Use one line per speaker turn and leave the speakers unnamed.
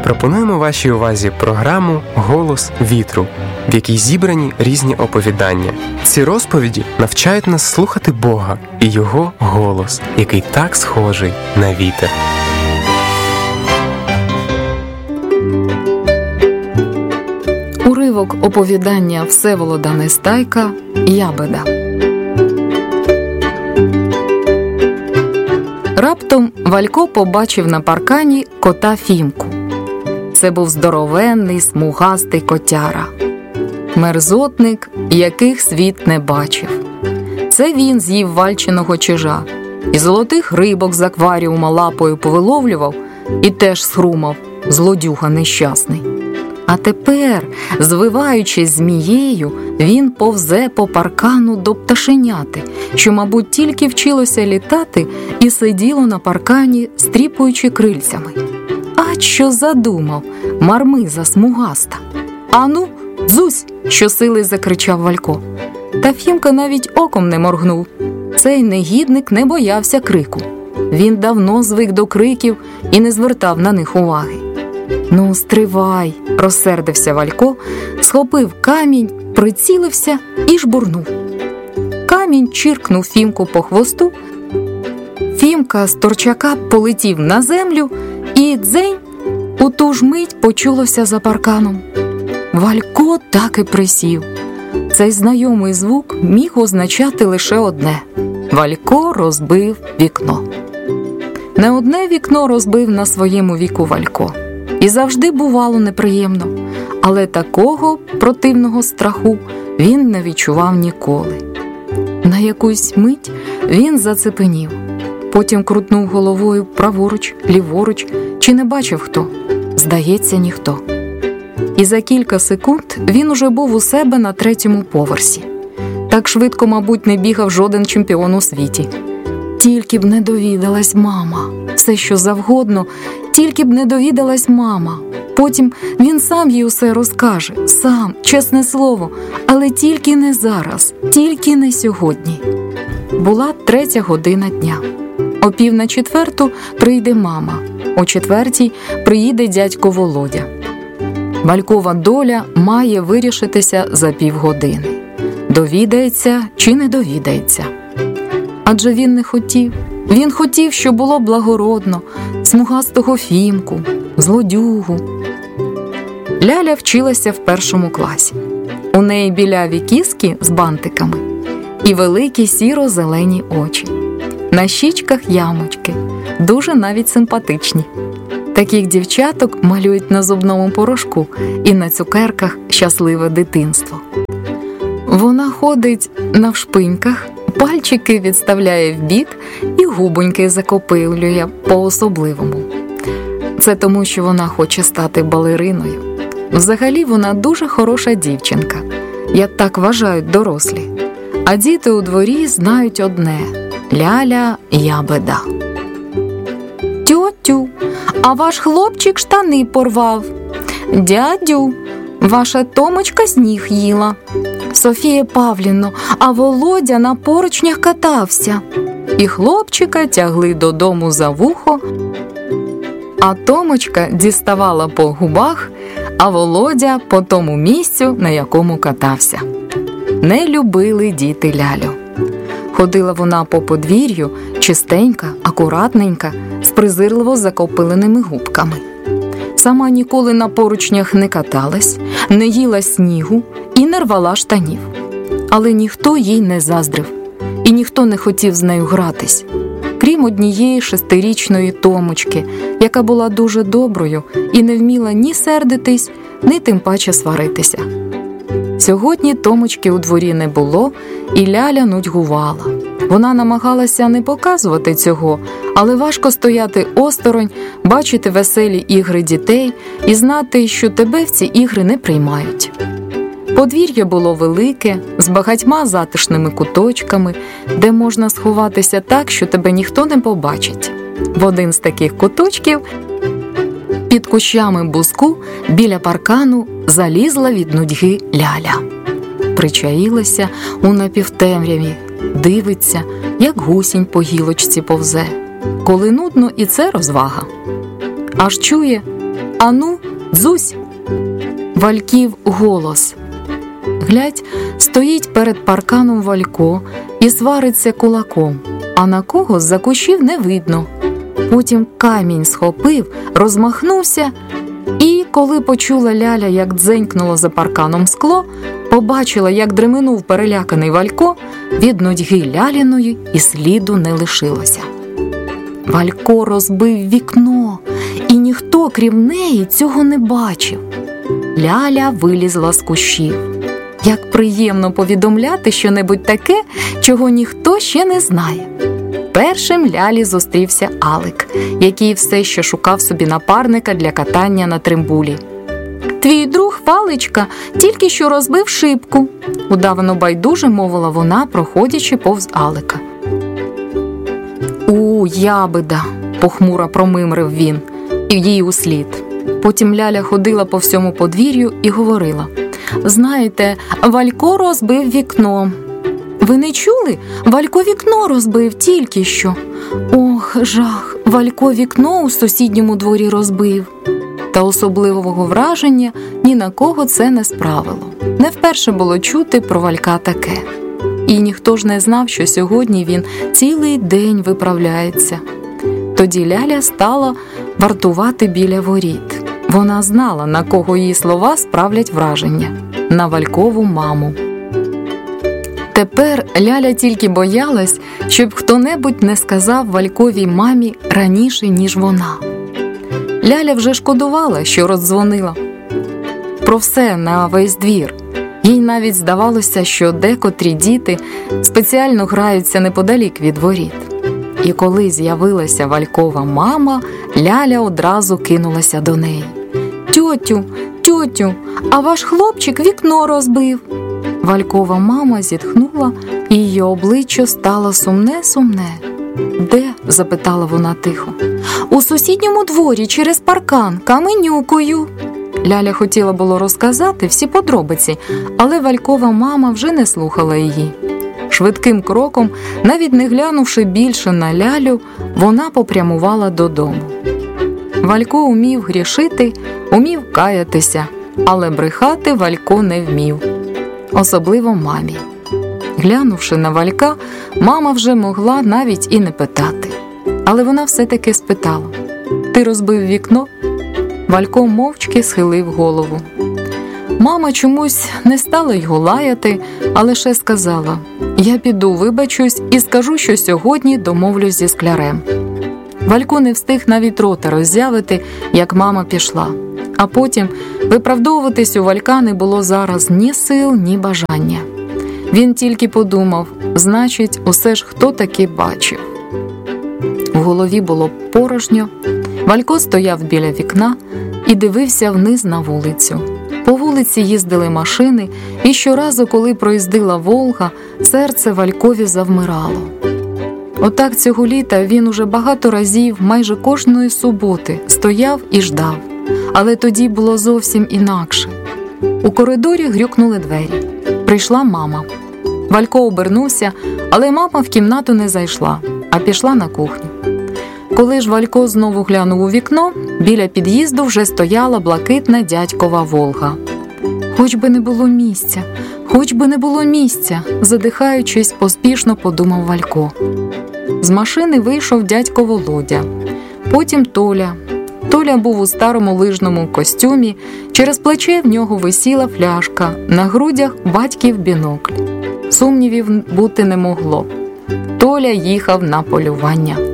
Пропонуємо вашій увазі програму «Голос вітру», в якій зібрані різні оповідання. Ці розповіді навчають нас слухати Бога і Його голос, який так схожий на вітер.
Уривок оповідання Всеволода Нестайка «Ябеда». Раптом Валько побачив на паркані кота Фімку. Це був здоровенний, смугастий котяра. Мерзотник, яких світ не бачив. Це він з'їв Вальчиного чижа. І золотих рибок з акваріума лапою повиловлював і теж схрумав, злодюга нещасний. А тепер, звиваючись змією, він повзе по паркану до пташеняти, що, мабуть, тільки вчилося літати і сиділо на паркані, стріпуючи крильцями. А що задумав, мармиза смугаста? «Ану, дзусь!» – щосили закричав Валько. Та Фімка навіть оком не моргнув. Цей негідник не боявся крику. Він давно звик до криків і не звертав на них уваги. «Ну, стривай!» – розсердився Валько, схопив камінь, прицілився і жбурнув. Камінь чиркнув Фімку по хвосту. Фімка з торчака полетів на землю і дзень! У ту ж мить почулося за парканом. Валько так і присів. Цей знайомий звук міг означати лише одне – Валько розбив вікно. Не одне вікно розбив на своєму віку Валько. І завжди бувало неприємно, але такого противного страху він не відчував ніколи. На якусь мить він зацепенів, потім крутнув головою праворуч, ліворуч, чи не бачив хто? Здається, ніхто. І за кілька секунд він уже був у себе на 3-му поверсі. Так швидко, мабуть, не бігав жоден чемпіон у світі. Тільки б не довідалась мама. Все, що завгодно, тільки б не довідалась мама. Потім він сам їй усе розкаже, сам, чесне слово, але тільки не зараз, тільки не сьогодні. Була 3 година дня. О 3:45 прийде мама, о 4 приїде дядько Володя. Валькова доля має вирішитися за півгодини. Довідається чи не довідається. Адже він не хотів. Він хотів, щоб було благородно, смугастого Фімку, злодюгу. Ляля вчилася в 1 класі. У неї біляві кіски з бантиками і великі сіро-зелені очі. На щічках ямочки, дуже навіть симпатичні. Таких дівчаток малюють на зубному порошку і на цукерках «Щасливе дитинство». Вона ходить навшпиньках, пальчики відставляє вбік і губоньки закопилює по-особливому. Це тому, що вона хоче стати балериною. Взагалі вона дуже хороша дівчинка. Як так вважають дорослі. А діти у дворі знають одне – Ляля Ябеда. Тьотю, а ваш хлопчик штани порвав. Дядю, ваша Томочка сніг їла. Софія Павлівно, а Володя на поручнях катався. І хлопчика тягли додому за вухо, а Томочка діставала по губах, а Володя по тому місцю, на якому катався. Не любили діти Лялю. Ходила вона по подвір'ю, чистенька, акуратненька, з презирливо закопиленими губками. Сама ніколи на поручнях не каталась, не їла снігу і не рвала штанів. Але ніхто їй не заздрив, і ніхто не хотів з нею гратись. Крім однієї 6-річної Томочки, яка була дуже доброю і не вміла ні сердитись, ні тим паче сваритися. Сьогодні Томочки у дворі не було, і Ляля нудьгувала. Вона намагалася не показувати цього, але важко стояти осторонь, бачити веселі ігри дітей і знати, що тебе в ці ігри не приймають. Подвір'я було велике, з багатьма затишними куточками, де можна сховатися так, що тебе ніхто не побачить. В один з таких куточків під кущами бузку біля паркану залізла від нудьги Ляля. Причаїлася у напівтемряві, дивиться, як гусінь по гілочці повзе. Коли нудно, і це розвага. Аж чує, Ану, дзусь!» Вальків голос. Глядь, стоїть перед парканом Валько і свариться кулаком, а на кого з-за кущів не видно. Потім камінь схопив, розмахнувся, і коли почула Ляля, як дзенькнуло за парканом скло, побачила, як дременув переляканий Валько, від нудьги Ляліної і сліду не лишилося. Валько розбив вікно, і ніхто, крім неї, цього не бачив. Ляля вилізла з кущів. Як приємно повідомляти щонебудь таке, чого ніхто ще не знає. Першим Лялі зустрівся Алик, який все ще шукав собі напарника для катання на трембулі. «Твій друг Валечка тільки що розбив шибку», – удавано байдуже мовила вона, проходячи повз Алика. «У, ябеда!» – похмуро промимрив він, і їй услід. Потім Ляля ходила по всьому подвір'ю і говорила: «Знаєте, Валько розбив вікно». «Ви не чули? Валько вікно розбив тільки що». «Ох, жах, Валько вікно у сусідньому дворі розбив». Та особливого враження ні на кого це не справило. Не вперше було чути про Валька таке. І ніхто ж не знав, що сьогодні він цілий день виправляється. Тоді Ляля стала вартувати біля воріт. Вона знала, на кого її слова справлять враження – на Валькову маму. Тепер Ляля тільки боялась, щоб хто-небудь не сказав Вальковій мамі раніше, ніж вона. Ляля вже шкодувала, що роздзвонила про все на весь двір. Їй навіть здавалося, що декотрі діти спеціально граються неподалік від воріт. І коли з'явилася Валькова мама, Ляля одразу кинулася до неї. Тьотю, а ваш хлопчик вікно розбив». Валькова мама зітхнула, і її обличчя стало сумне. «Де?» – запитала вона тихо. «У сусідньому дворі через паркан, каменюкою». Ляля хотіла було розказати всі подробиці, але Валькова мама вже не слухала її. Швидким кроком, навіть не глянувши більше на Лялю, вона попрямувала додому. Валько умів грішити, умів каятися, але брехати Валько не вмів. Особливо мамі. Глянувши на Валька, мама вже могла навіть і не питати. Але вона все-таки спитала: «Ти розбив вікно?» Валько мовчки схилив голову. Мама чомусь не стала його лаяти, а лише сказала: «Я піду вибачусь і скажу, що сьогодні домовлюсь зі склярем». Валько не встиг навіть рота роззявити, як мама пішла. А потім виправдовуватись у Валька не було зараз ні сил, ні бажання. Він тільки подумав: значить, усе ж хто таки бачив. В голові було порожньо. Валько стояв біля вікна і дивився вниз на вулицю. По вулиці їздили машини, і щоразу, коли проїздила Волга, серце Валькові завмирало. Отак цього літа він уже багато разів, майже кожної суботи, стояв і ждав. Але тоді було зовсім інакше. У коридорі грюкнули двері. Прийшла мама. Валько обернувся, але мама в кімнату не зайшла, а пішла на кухню. Коли ж Валько знову глянув у вікно, біля під'їзду вже стояла блакитна дядькова Волга. Хоч би не було місця, задихаючись, поспішно подумав Валько. З машини вийшов дядько Володя, потім Толя. Толя був у старому лижному костюмі, через плече в нього висіла фляжка, на грудях батьків бінокль. Сумнівів бути не могло. Толя їхав на полювання.